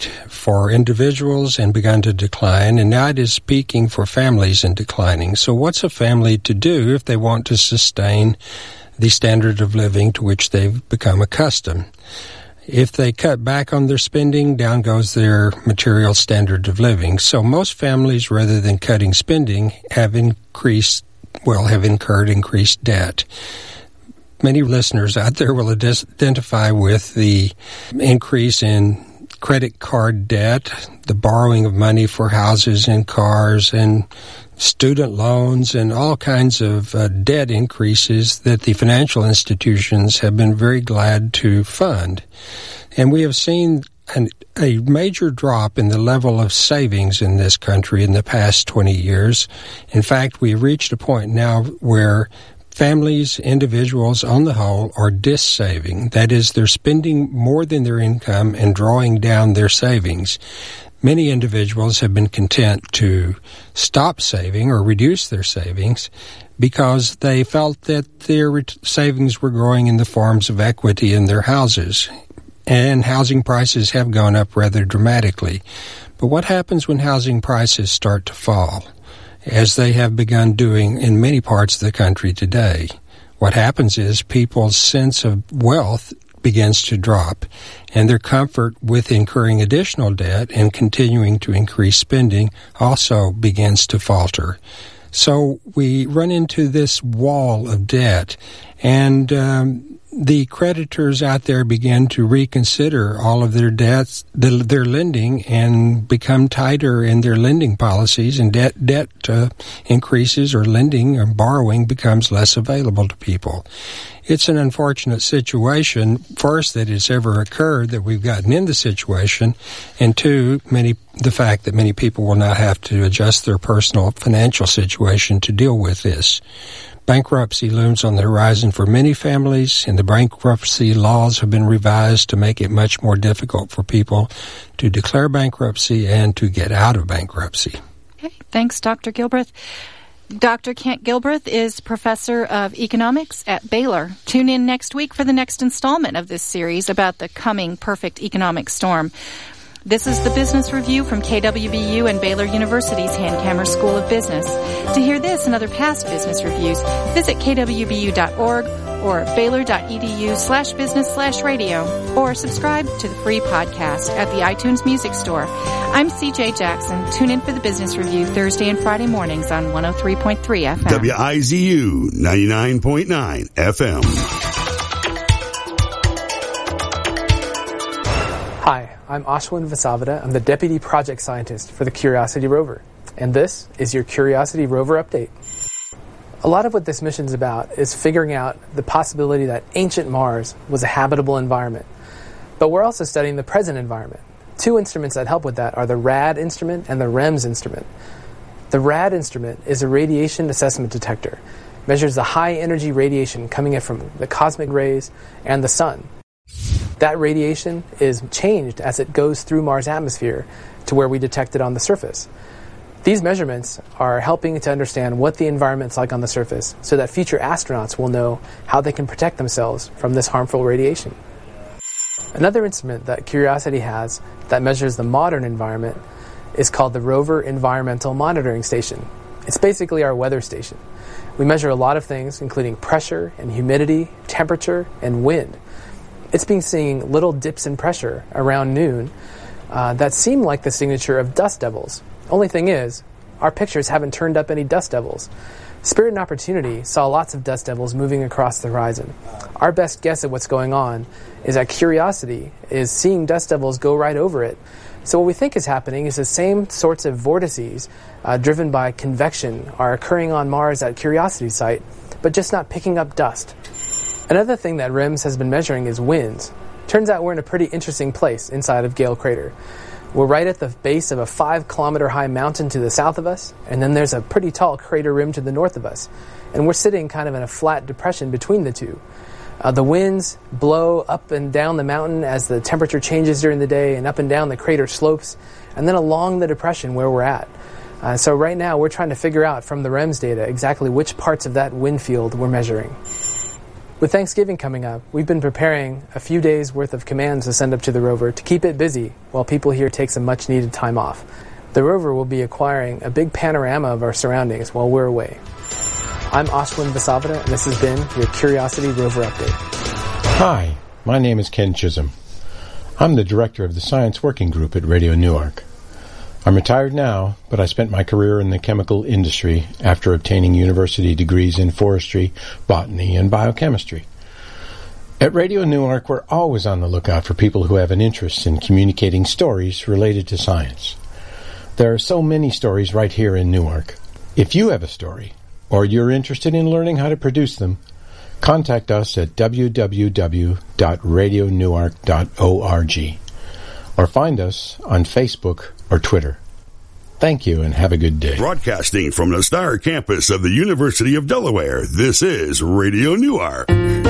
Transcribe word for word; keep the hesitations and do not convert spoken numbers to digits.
peaked for individuals and begun to decline, and now it is peaking for families and declining. So what's a family to do if they want to sustain the standard of living to which they've become accustomed? If they cut back on their spending, down goes their material standard of living. So most families, rather than cutting spending, have increased, well, have incurred increased debt. Many listeners out there will identify with the increase in credit card debt, the borrowing of money for houses and cars and student loans, and all kinds of uh, debt increases that the financial institutions have been very glad to fund. And we have seen an, a major drop in the level of savings in this country in the past twenty years. In fact, we've reached a point now where families, individuals on the whole, are dis-saving. That is, they're spending more than their income and drawing down their savings. Many individuals have been content to stop saving or reduce their savings because they felt that their savings were growing in the forms of equity in their houses. And housing prices have gone up rather dramatically. But what happens when housing prices start to fall, as they have begun doing in many parts of the country today? What happens is people's sense of wealth begins to drop, and their comfort with incurring additional debt and continuing to increase spending also begins to falter. So we run into this wall of debt, and um, the creditors out there begin to reconsider all of their debts, their lending, and become tighter in their lending policies, and debt debt uh, increases, or lending or borrowing becomes less available to people. It's an unfortunate situation, first, that it's ever occurred, that we've gotten in the situation, and two, many the fact that many people will now have to adjust their personal financial situation to deal with this. Bankruptcy looms on the horizon for many families, and the bankruptcy laws have been revised to make it much more difficult for people to declare bankruptcy and to get out of bankruptcy. Okay, thanks, Doctor Gilbreth. Doctor Kent Gilbreth is professor of economics at Baylor. Tune in next week for the next installment of this series about the coming perfect economic storm. This is the Business Review from K W B U and Baylor University's Hankamer School of Business. To hear this and other past business reviews, visit k w b u dot org or baylor.edu slash business slash radio, or subscribe to the free podcast at the iTunes Music Store. I'm C J Jackson. Tune in for the Business Review Thursday and Friday mornings on one oh three point three F M. W I Z U ninety-nine point nine F M. Hi, I'm Ashwin Vasavada. I'm the Deputy Project Scientist for the Curiosity rover, and this is your Curiosity rover update. A lot of what this mission is about is figuring out the possibility that ancient Mars was a habitable environment. But we're also studying the present environment. Two instruments that help with that are the RAD instrument and the REMS instrument. The RAD instrument is a radiation assessment detector. It measures the high energy radiation coming in from the cosmic rays and the sun. That radiation is changed as it goes through Mars' atmosphere to where we detect it on the surface. These measurements are helping to understand what the environment's like on the surface so that future astronauts will know how they can protect themselves from this harmful radiation. Another instrument that Curiosity has that measures the modern environment is called the Rover Environmental Monitoring Station. It's basically our weather station. We measure a lot of things, including pressure and humidity, temperature, and wind. It's been seeing little dips in pressure around noon uh, that seem like the signature of dust devils. Only thing is, our pictures haven't turned up any dust devils. Spirit and Opportunity saw lots of dust devils moving across the horizon. Our best guess at what's going on is that Curiosity is seeing dust devils go right over it. So what we think is happening is the same sorts of vortices uh, driven by convection are occurring on Mars at Curiosity's site, but just not picking up dust. Another thing that REMS has been measuring is winds. Turns out we're in a pretty interesting place inside of Gale Crater. We're right at the base of a five kilometer high mountain to the south of us, and then there's a pretty tall crater rim to the north of us. And we're sitting kind of in a flat depression between the two. Uh, the winds blow up and down the mountain as the temperature changes during the day, and up and down the crater slopes, and then along the depression where we're at. Uh, so right now we're trying to figure out from the REMS data exactly which parts of that wind field we're measuring. With Thanksgiving coming up, we've been preparing a few days' worth of commands to send up to the rover to keep it busy while people here take some much-needed time off. The rover will be acquiring a big panorama of our surroundings while we're away. I'm Ashwin Vasavada, and this has been your Curiosity Rover Update. Hi, my name is Ken Chisholm. I'm the director of the Science Working Group at Radio Newark. I'm retired now, but I spent my career in the chemical industry after obtaining university degrees in forestry, botany, and biochemistry. At Radio Newark, we're always on the lookout for people who have an interest in communicating stories related to science. There are so many stories right here in Newark. If you have a story, or you're interested in learning how to produce them, contact us at w w w dot radio newark dot org or find us on Facebook or Twitter. Thank you and have a good day. Broadcasting from the Star Campus of the University of Delaware, this is Radio Newark.